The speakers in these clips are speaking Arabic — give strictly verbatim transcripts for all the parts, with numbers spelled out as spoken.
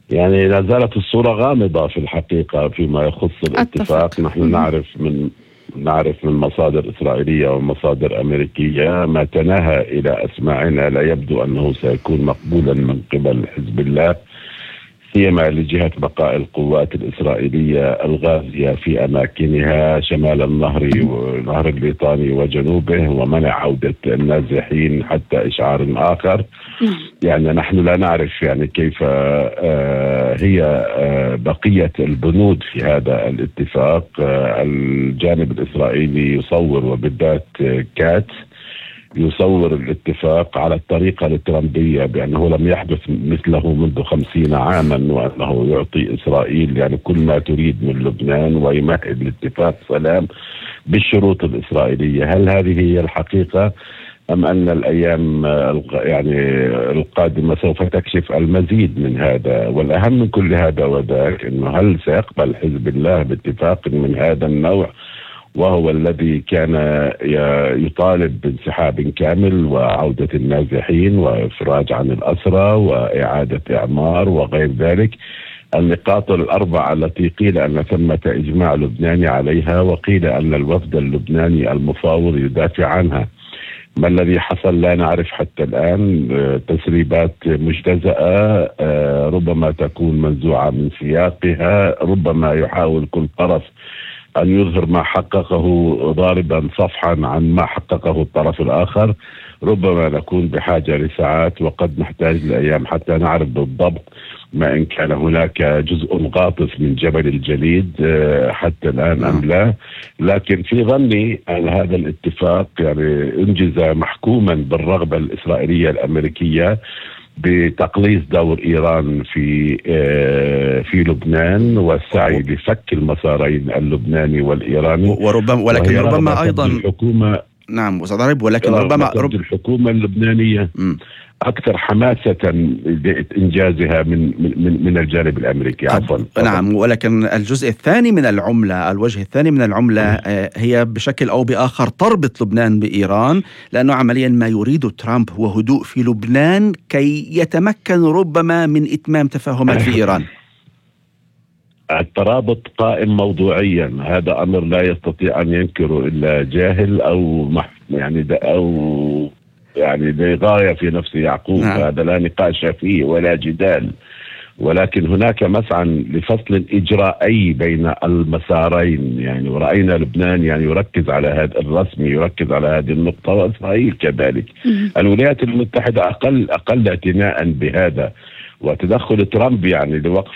يعني لا زالت الصورة غامضة في الحقيقة فيما يخص الاتفاق. أتفق. نحن مهم. نعرف من نعرف من مصادر إسرائيلية ومصادر أمريكية ما تناهى إلى أسماعنا لا يبدو أنه سيكون مقبولا من قبل حزب الله، سيما لجهة بقاء القوات الإسرائيلية الغازية في أماكنها شمال النهر والنهر الليطاني وجنوبه، ومنع عودة النازحين حتى إشعار آخر. يعني نحن لا نعرف يعني كيف آه هي آه بقية البنود في هذا الاتفاق. آه الجانب الإسرائيلي يصور، وبالذات آه كات يصور الاتفاق على الطريقة الترامبية بأنه لم يحدث مثله منذ خمسين عاما، وأنه يعطي إسرائيل يعني كل ما تريد من لبنان ويمهد لاتفاق سلام بالشروط الإسرائيلية. هل هذه هي الحقيقة أم أن الأيام يعني القادمة سوف تكشف المزيد من هذا؟ والأهم من كل هذا وذاك أنه هل سيقبل حزب الله باتفاق من هذا النوع، وهو الذي كان يطالب بانسحاب كامل وعودة النازحين وإفراج عن الأسرى وإعادة إعمار وغير ذلك، النقاط الأربعة التي قيل أن ثمة إجماع لبناني عليها، وقيل أن الوفد اللبناني المفاوض يدافع عنها. ما الذي حصل لا نعرف حتى الآن. تسريبات مجتزأة ربما تكون منزوعة من سياقها، ربما يحاول كل طرف أن يظهر ما حققه ضاربا صفحا عن ما حققه الطرف الآخر. ربما نكون بحاجة لساعات وقد نحتاج لأيام حتى نعرف بالضبط ما إن كان هناك جزء غاطس من جبل الجليد حتى الآن أم لا. لكن في ظني أن هذا الاتفاق يعني انجز محكوما بالرغبة الإسرائيلية الأمريكية بتقليص دور إيران في في لبنان والسعي لفك المسارين اللبناني والإيراني. وربما ولكن ربما أيضا الحكومة نعم أستاذ عريب، ولكن ربما رب الحكومة اللبنانية م. أكثر حماسة لإنجازها من من من الجانب الأمريكي. عفوا. نعم، ولكن الجزء الثاني من العملة، الوجه الثاني من العملة هي بشكل أو بآخر تربط لبنان بإيران، لأنه عمليا ما يريد ترامب هو هدوء في لبنان كي يتمكن ربما من إتمام تفاهمات في إيران. الترابط قائم موضوعيا، هذا أمر لا يستطيع أن ينكره إلا جاهل أو يعني أو يعني لغاية في نفس يعقوب. نعم. هذا لا نقاش فيه ولا جدال، ولكن هناك مسعى لفصل إجرائي بين المسارين. يعني ورأينا لبنان يعني يركز على هذا الرسمي، يركز على هذه النقطة، وإسرائيل كذلك. الولايات المتحدة أقل أقل اعتناء بهذا، وتدخل ترامب يعني لوقف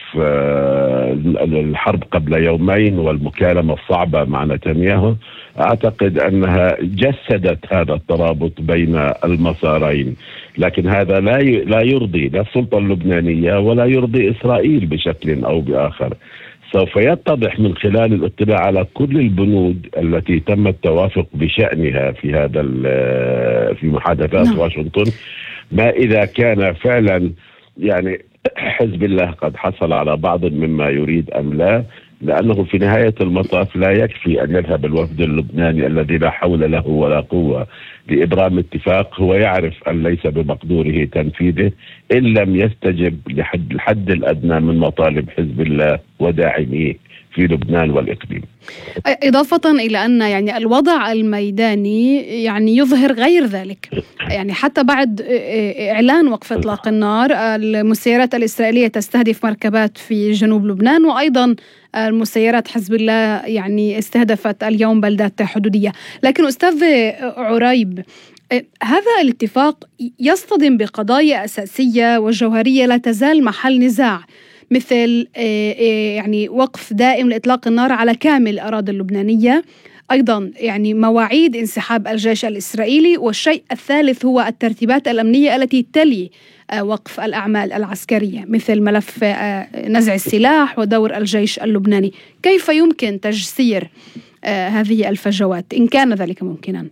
الحرب قبل يومين والمكالمة الصعبة مع نتنياهو أعتقد أنها جسدت هذا الترابط بين المسارين. لكن هذا لا لا يرضي لا السلطة اللبنانية ولا يرضي إسرائيل بشكل أو بآخر. سوف يتضح من خلال الاطلاع على كل البنود التي تم التوافق بشأنها في هذا في محادثات no. واشنطن، ما إذا كان فعلا يعني حزب الله قد حصل على بعض مما يريد أم لا. لأنه في نهاية المطاف لا يكفي أن يذهب الوفد اللبناني الذي لا حول له ولا قوة لإبرام اتفاق، هو يعرف أن ليس بمقدوره تنفيذه إن لم يستجب لحد الحد الأدنى من مطالب حزب الله وداعميه في لبنان والإقليم. إضافة إلى أن يعني الوضع الميداني يعني يظهر غير ذلك. يعني حتى بعد إعلان وقف إطلاق النار، المسيرات الإسرائيلية تستهدف مركبات في جنوب لبنان، وأيضا المسيرات حزب الله يعني استهدفت اليوم بلدات حدودية. لكن أستاذ عريب، هذا الاتفاق يصطدم بقضايا أساسية وجوهرية لا تزال محل نزاع، مثل يعني وقف دائم لإطلاق النار على كامل الأراضي اللبنانية، أيضا يعني مواعيد انسحاب الجيش الإسرائيلي، والشيء الثالث هو الترتيبات الأمنية التي تلي وقف الأعمال العسكرية مثل ملف نزع السلاح ودور الجيش اللبناني. كيف يمكن تجسير هذه الفجوات إن كان ذلك ممكنا؟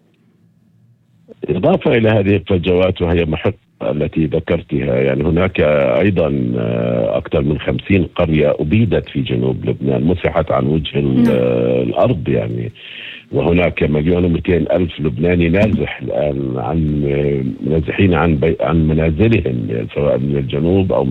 إضافة إلى هذه الفجوات وهي محق التي ذكرتها، يعني هناك أيضا أكثر من خمسين قرية أبيدت في جنوب لبنان، مسحت عن وجه الأرض يعني. وهناك مليون ومئتين ألف لبناني نازح الآن عن نازحين عن عن منازلهم، سواء من الجنوب أو